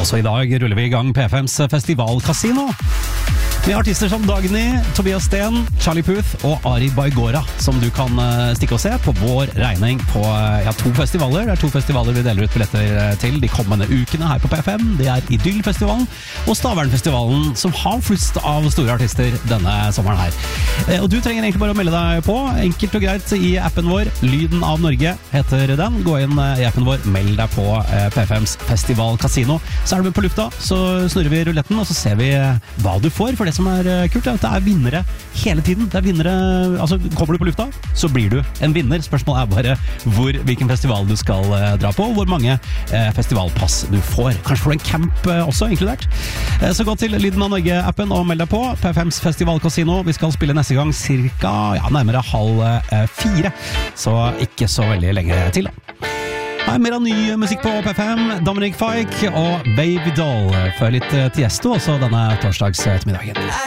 Så i dag ruller vi i gang P5s festivalkasino med artister som Dagny, Tobias Sten, Charlie Puth og Ari Baigora, som du kan stikke og se på vår regning på 2 festivaler. Det er 2 festivaler vi deler ut billetter til de kommende ukene her på P5. Det er Idyllfestivalen og Stavernfestivalen, som har flust av store artister denne sommeren her. Og du trenger egentlig bare å melde deg på, enkelt og greit i appen vår. Lyden av Norge heter den. Gå inn i appen vår, meld deg på P5s festivalkasino. Så er du med på lufta, så snurrer vi ruletten, og så ser vi hva du får. For det som er kult er at det er vinnere hele tiden. Det er vinnere, altså kommer du på lufta, så blir du en vinner. Spørsmålet er bare hvilken festival du skal dra på, og hvor mange festivalpass du får. Kanskje får du en camp også inkludert. Så gå til Lyden av Norge-appen og meld deg på. P5s festivalkasino. Vi skal spille neste gang cirka, nærmere 3:30. Så ikke så veldig lenge til da. Her er mer av ny musikk på P5, Dominic Fike og Baby Doll. Før litt Tiesto også denne torsdags ettermiddagen.